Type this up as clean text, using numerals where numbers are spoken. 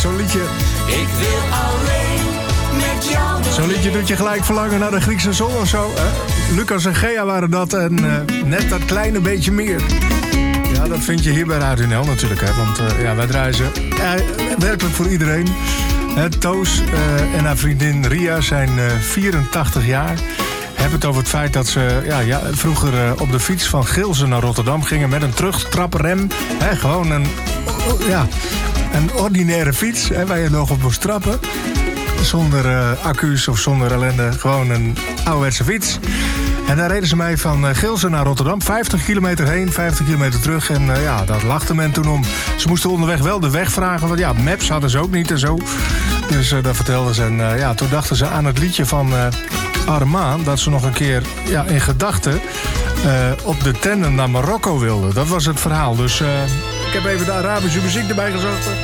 zo'n liedje. Ik wil alleen met jou. Zo'n liedje doet je gelijk verlangen naar de Griekse zon of zo. Lucas en Gea waren dat en net dat kleine beetje meer. Ja, dat vind je hier bij Radio NL natuurlijk, hè. Want wij draaien ze werkelijk voor iedereen. Toos en haar vriendin Ria zijn 84 jaar. Hebben het over het feit dat ze vroeger op de fiets van Gilsen naar Rotterdam gingen met een terugtraprem. Gewoon een ordinaire fiets waar je nog op moest trappen. Zonder accu's of zonder ellende. Gewoon een ouderwetse fiets. En daar reden ze mee van Gilsen naar Rotterdam. 50 kilometer heen, 50 kilometer terug. En dat lachte men toen om. Ze moesten onderweg wel de weg vragen. Want maps hadden ze ook niet en zo. Dus dat vertelden ze. En toen dachten ze aan het liedje van Armaan. Dat ze nog een keer in gedachten op de tandem naar Marokko wilden. Dat was het verhaal. Dus ik heb even de Arabische muziek erbij gezocht.